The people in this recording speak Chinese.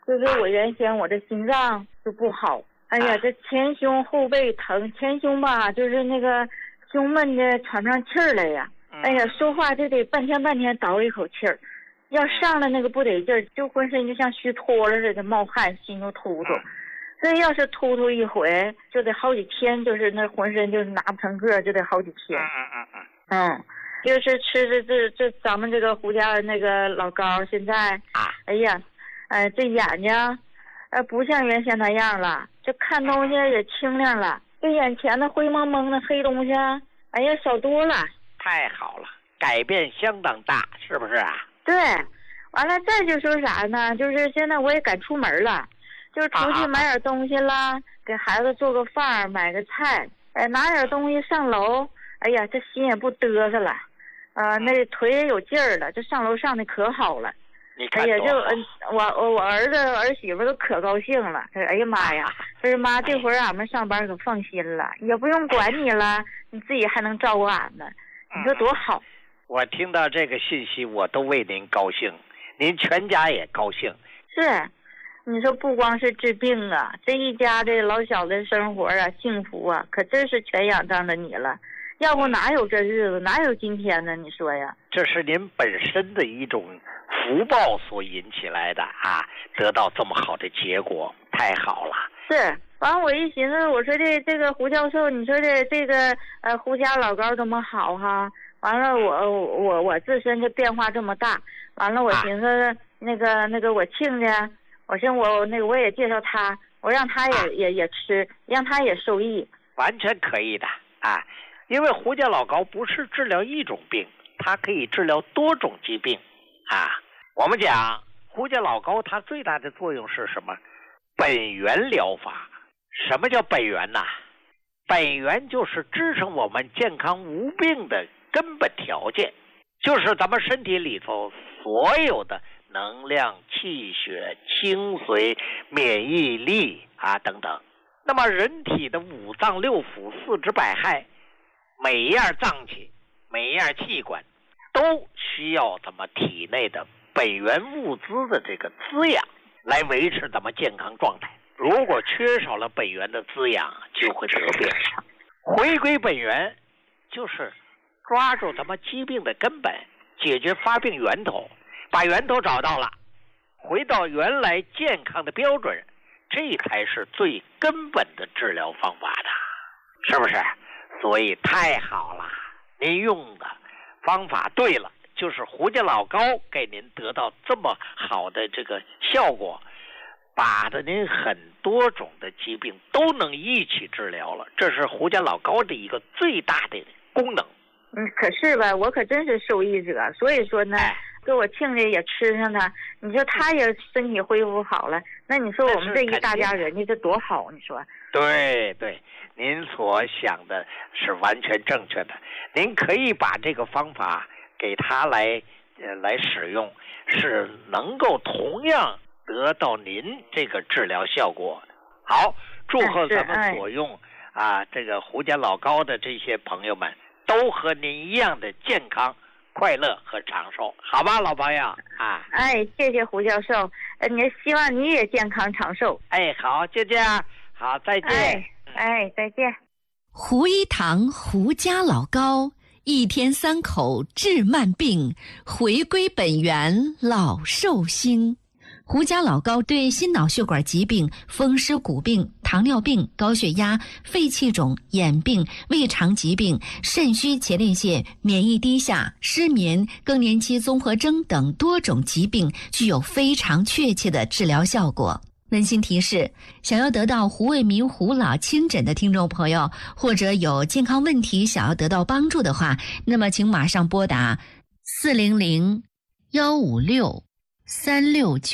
就是我原先我这心脏就不好，哎呀，这前胸后背疼，前胸吧就是那个胸闷的喘不上气儿来呀，哎呀，说话就得半天倒一口气儿，要上了那个不得劲儿，就浑身就像虚脱了似的，冒汗，心就突突。这要是突一回，就得好几天，就是那浑身就是拿不成个，就得好几天。就是吃这咱们这个胡家那个老高，现在哎呀，这眼睛，不像原先那样了，这看东西也清亮了，这眼前的灰蒙蒙的黑东西，哎呀少多了。 太好了，改变相当大，是不是啊？ 对，完了再就说啥呢？就是现在我也敢出门了。就是出去买点东西啦，给孩子做个饭，买个菜，拿点东西上楼，哎呀，这心也不嘚瑟了，那腿也有劲儿了，这上楼上的可好了。 你看， 哎呀，就我儿子儿媳妇都可高兴了，他说哎呀妈呀，他说妈，这会儿俺们上班可放心了，也不用管你了，你自己还能照顾俺们，你说多好。 我听到这个信息，我都为您高兴，您全家也高兴。 是。你说不光是治病啊，这一家的老小的生活啊，幸福啊，可真是全仰仗着你了。要不哪有这日子，哪有今天呢？你说呀？ 这是您本身的一种福报所引起来的啊，得到这么好的结果，太好了。 是，完我一寻思，我说这个胡教授，你说这个胡家老高这么好哈，完了我自身的变化这么大，完了我寻思那个我亲家。我寻我也介绍他，我让他也吃，让他也受益， 完全可以的啊！因为胡家老高不是治疗一种病，它可以治疗多种疾病啊。我们讲胡家老高，它最大的作用是什么？本源疗法。什么叫本源呢？本源就是支撑我们健康无病的根本条件，就是咱们身体里头所有的能量、气血、精髓、免疫力啊等等。那么人体的五脏六腑、四肢百骸，每一样脏器、每一样器官都需要咱们体内的本源物资的这个滋养来维持咱们健康状态。如果缺少了本源的滋养，就会得病。回归本源就是抓住咱们疾病的根本，解决发病源头，把源头找到了，回到原来健康的标准，这才是最根本的治疗方法的，是不是？所以太好了，您用的方法对了，就是胡家老高给您得到这么好的这个效果，把的您很多种的疾病都能一起治疗了，这是胡家老高的一个最大的功能。 可是吧，我可真是受益者，所以说呢，给我亲家也吃上它，你说他也身体恢复好了，那你说我们这一大家人家这多好，你说？ 对对，您所想的是完全正确的，您可以把这个方法给他来使用，是能够同样得到您这个治疗效果。好，祝贺咱们所用这个胡家老高的这些朋友们都和您一样的健康、快乐和长寿，好吧，老朋友啊！ 谢谢胡教授，希望你也健康长寿。 好，就这样，好，再见。 再见。 胡一堂胡家老高，一天3口治慢病，回归本源老寿星。胡家老高对心脑血管疾病、风湿骨病、糖尿病、高血压、肺气肿、眼病、胃肠疾病、肾虚前列腺、免疫低下、失眠、更年期综合征等多种疾病具有非常确切的治疗效果。温馨提示，想要得到胡卫民胡老亲诊的听众朋友，或者有健康问题想要得到帮助的话，那么请马上拨打400-156-369